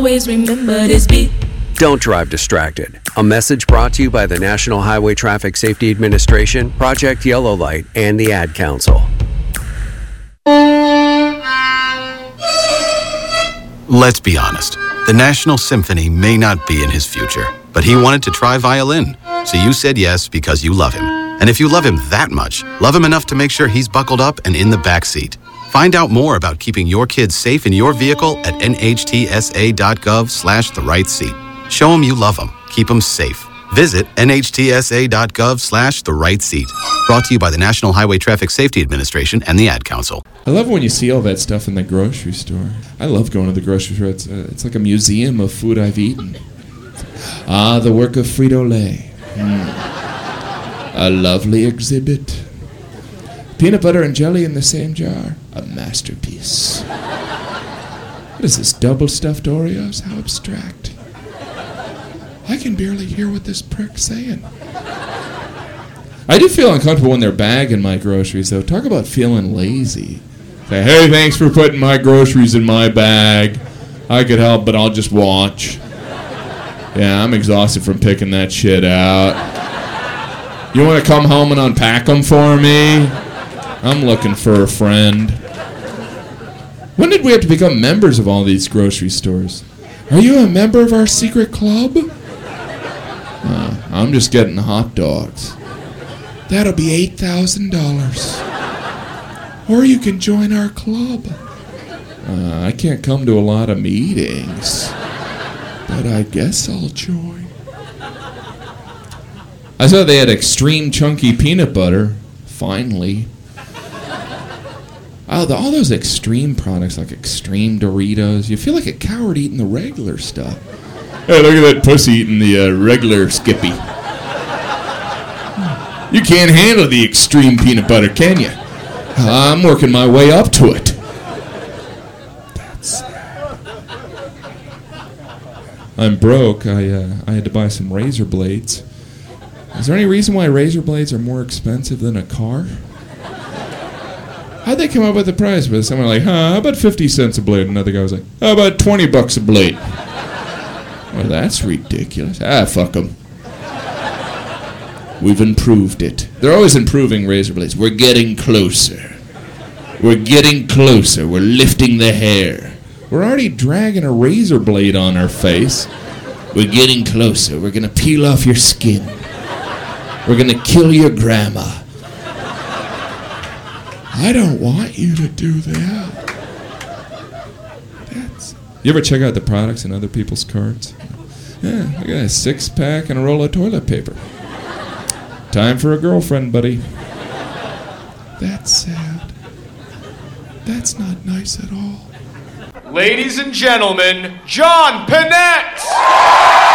Always remember this beat. Don't drive distracted. A message brought to you by the National Highway Traffic Safety Administration, Project Yellow Light, and the Ad Council. Let's be honest. The National Symphony may not be in his future, but he wanted to try violin. So you said yes because you love him. And if you love him that much, love him enough to make sure he's buckled up and in the back seat. Find out more about keeping your kids safe in your vehicle at nhtsa.gov/the-right-seat. Show him you love him. Keep him safe. Visit nhtsa.gov/the-right-seat. Brought to you by the National Highway Traffic Safety Administration and the Ad Council. I love when you see all that stuff in the grocery store. I love going to the grocery store. It's like a museum of food I've eaten. Ah, the work of Frito-Lay. A lovely exhibit. Peanut butter and jelly in the same jar. A masterpiece. What is this, double stuffed Oreos? How abstract. I can barely hear what this prick's saying. I do feel uncomfortable when they're bagging my groceries, though. Talk about feeling lazy. Say, hey, thanks for putting my groceries in my bag. I could help, but I'll just watch. Yeah, I'm exhausted from picking that shit out. You want to come home and unpack them for me? I'm looking for a friend. When did we have to become members of all these grocery stores? Are you a member of our secret club? I'm just getting hot dogs. That'll be $8,000. Or you can join our club. I can't come to a lot of meetings, but I guess I'll join. I saw they had extreme chunky peanut butter. Finally. Oh, all those extreme products, like extreme Doritos. You feel like a coward eating the regular stuff. Hey, look at that pussy eating the regular Skippy. You can't handle the extreme peanut butter, can you? I'm working my way up to it. That's sad. I'm broke. I had to buy some razor blades. Is there any reason why razor blades are more expensive than a car? How'd they come up with the price? Was someone like, how about 50 cents a blade? Another guy was like, how about 20 bucks a blade? Well, that's ridiculous. Fuck them. We've improved it. They're always improving razor blades. We're getting closer. We're getting closer. We're lifting the hair. We're already dragging a razor blade on our face. We're getting closer. We're going to peel off your skin. We're going to kill your grandma. I don't want you to do that. You ever check out the products in other people's carts? Yeah, I got a 6-pack and a roll of toilet paper. Time for a girlfriend, buddy. That's sad. That's not nice at all. Ladies and gentlemen, John Panette!